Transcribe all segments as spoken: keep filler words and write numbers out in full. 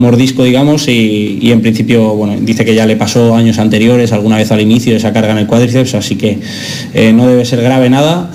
mordisco, digamos, y, y en principio, bueno, dice que ya le pasó años anteriores, alguna vez al inicio, esa carga en el cuádriceps, así que eh, no debe ser grave nada.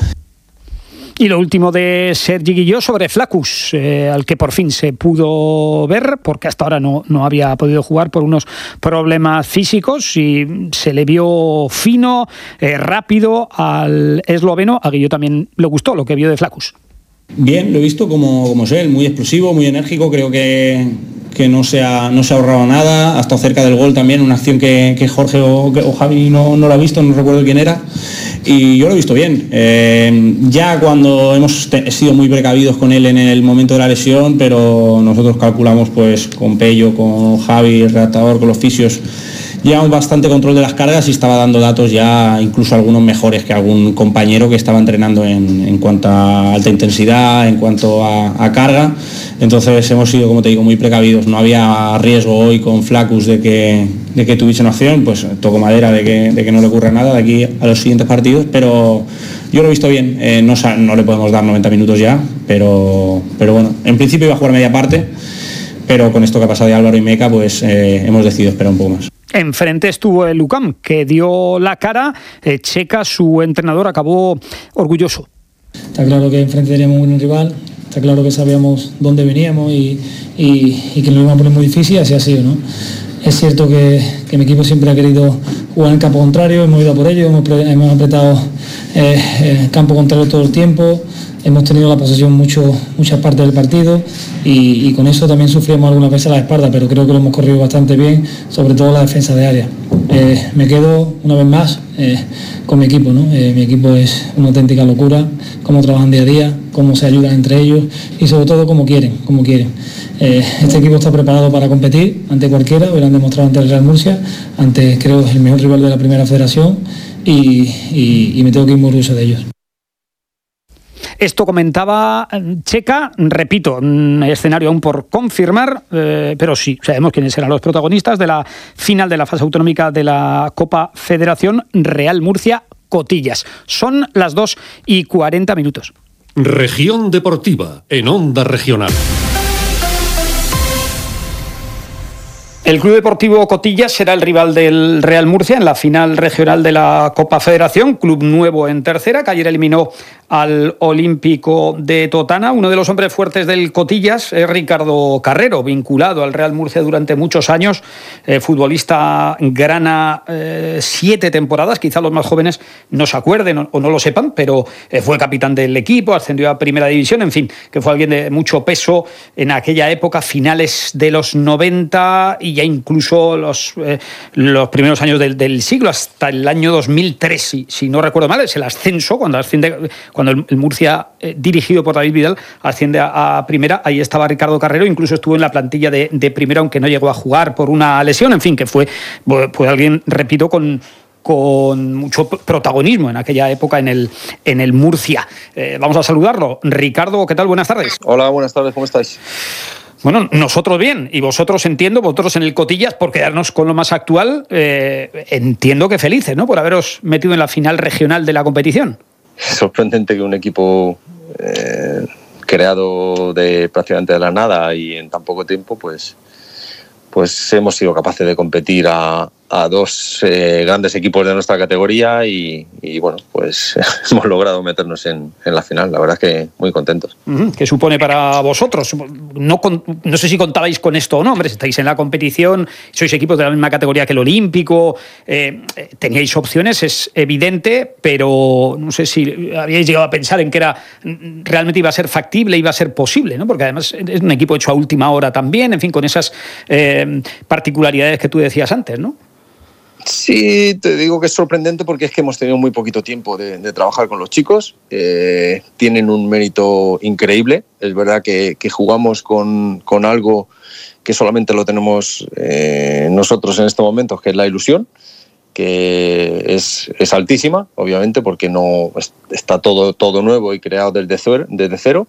Y lo último de Sergi Guilló sobre Flaccus, eh, al que por fin se pudo ver, porque hasta ahora no, no había podido jugar por unos problemas físicos, y se le vio fino, eh, rápido al esloveno. A Guilló también le gustó lo que vio de Flaccus. Bien, lo he visto como, como es él, muy explosivo, muy enérgico, creo que, que no, se ha, no se ha ahorrado nada, ha estado cerca del gol también, una acción que, que Jorge o, que, o Javi no, no lo ha visto, no recuerdo quién era, y yo lo he visto bien. Eh, ya cuando hemos te, sido muy precavidos con él en el momento de la lesión, pero nosotros calculamos pues con Pello, con Javi, el redactador, con los fisios, llevamos bastante control de las cargas y estaba dando datos ya incluso algunos mejores que algún compañero que estaba entrenando en, en cuanto a alta intensidad, en cuanto a, a carga. Entonces hemos sido, como te digo, muy precavidos. No había riesgo hoy con Flaccus de que, de que tuviese una acción, pues toco madera de que, de que no le ocurra nada de aquí a los siguientes partidos, pero yo lo he visto bien. Eh, no, no le podemos dar noventa minutos ya, pero, pero bueno, en principio iba a jugar media parte, pero con esto que ha pasado de Álvaro y Meca, pues eh, hemos decidido esperar un poco más. Enfrente estuvo el U C A M, que dio la cara. Eh, Checa, su entrenador, acabó orgulloso. Está claro que enfrente teníamos un rival, está claro que sabíamos dónde veníamos y, y, y que nos iba a poner muy difícil, así ha sido, ¿no? Es cierto que, que mi equipo siempre ha querido jugar en el campo contrario, hemos ido a por ello, hemos, hemos apretado eh, el campo contrario todo el tiempo, hemos tenido la posesión mucho, muchas partes del partido y, y con eso también sufrimos algunas veces la espalda, pero creo que lo hemos corrido bastante bien, sobre todo la defensa de área. Eh, me quedo una vez más eh, con mi equipo, ¿no? Eh, mi equipo es una auténtica locura, cómo trabajan día a día, cómo se ayudan entre ellos y sobre todo cómo quieren, cómo quieren. Eh, este equipo está preparado para competir ante cualquiera, hoy lo han demostrado ante el Real Murcia, ante creo el mejor rival de la primera federación y, y, y me tengo que ir muy orgulloso de ellos. Esto comentaba Checa, repito, escenario aún por confirmar, eh, pero sí, sabemos quiénes serán los protagonistas de la final de la fase autonómica de la Copa Federación Real Murcia Cotillas. Son las dos y cuarenta minutos. Región Deportiva, en Onda Regional. El Club Deportivo Cotillas será el rival del Real Murcia en la final regional de la Copa Federación, club nuevo en tercera, que ayer eliminó al Olímpico de Totana. Uno de los hombres fuertes del Cotillas es Ricardo Carrero, vinculado al Real Murcia durante muchos años, eh, futbolista grana eh, siete temporadas, quizá los más jóvenes no se acuerden o, o no lo sepan, pero eh, fue capitán del equipo, ascendió a Primera División, en fin, que fue alguien de mucho peso en aquella época, finales de los noventa y ya incluso los, eh, los primeros años del, del siglo, hasta el año dos mil tres, si, si no recuerdo mal, es el ascenso, cuando, asciende, cuando el, el Murcia, eh, dirigido por David Vidal, asciende a, a Primera, ahí estaba Ricardo Carrero, incluso estuvo en la plantilla de, de Primera, aunque no llegó a jugar por una lesión, en fin, que fue pues, alguien, repito, con... con mucho protagonismo en aquella época en el, en el Murcia. Eh, vamos a saludarlo. Ricardo, ¿qué tal? Buenas tardes. Hola, buenas tardes, ¿cómo estáis? Bueno, nosotros bien, y vosotros entiendo, vosotros en el Cotillas, por quedarnos con lo más actual, eh, entiendo que felices, ¿no?, por haberos metido en la final regional de la competición. Es sorprendente que un equipo eh, creado de prácticamente de la nada y en tan poco tiempo, pues, pues hemos sido capaces de competir a, a dos eh, grandes equipos de nuestra categoría y, y bueno, pues hemos logrado meternos en, en la final. La verdad es que muy contentos. Uh-huh. ¿Qué supone para vosotros? No, con, no sé si contabais con esto o no, hombre, estáis en la competición, sois equipos de la misma categoría que el Olímpico, eh, teníais opciones, es evidente, pero no sé si habíais llegado a pensar en que era realmente iba a ser factible, iba a ser posible, ¿no? Porque además es un equipo hecho a última hora también, en fin, con esas eh, particularidades que tú decías antes, ¿no? Sí, te digo que es sorprendente porque es que hemos tenido muy poquito tiempo de, de trabajar con los chicos. Eh, tienen un mérito increíble. Es verdad que, que jugamos con, con algo que solamente lo tenemos eh, nosotros en este momento, que es la ilusión, que es, es altísima, obviamente, porque no está todo, todo nuevo y creado desde cero. Desde cero.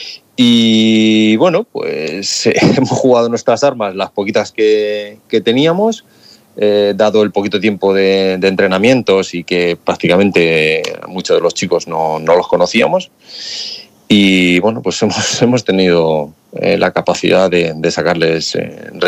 Y bueno, pues eh, hemos jugado nuestras armas, las poquitas que, que teníamos. Eh, dado el poquito tiempo de, de entrenamientos y que prácticamente muchos de los chicos no, no los conocíamos. y bueno, pues hemos, hemos tenido eh, la capacidad de, de sacarles eh,